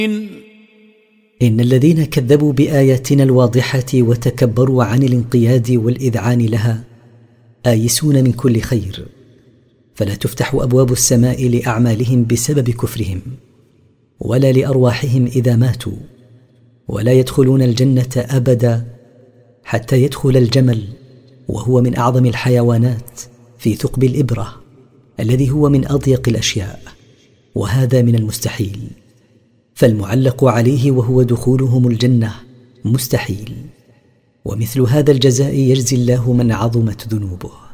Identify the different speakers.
Speaker 1: إن الذين كذبوا بآياتنا الواضحة وتكبروا عن الانقياد والإذعان لها آيسون من كل خير، فلا تفتح أبواب السماء لأعمالهم بسبب كفرهم ولا لأرواحهم إذا ماتوا، ولا يدخلون الجنة أبدا حتى يدخل الجمل وهو من أعظم الحيوانات في ثقب الإبرة الذي هو من أضيق الأشياء، وهذا من المستحيل، فالمعلق عليه وهو دخولهم الجنة مستحيل، ومثل هذا الجزاء يجزي الله من عظمت ذنوبه.